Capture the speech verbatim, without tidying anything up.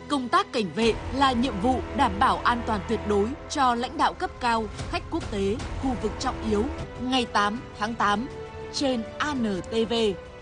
Công tác cảnh vệ là nhiệm vụ đảm bảo an toàn tuyệt đối cho lãnh đạo cấp cao, khách quốc tế, khu vực trọng yếu. Ngày tám tháng tám trên a en tê vê.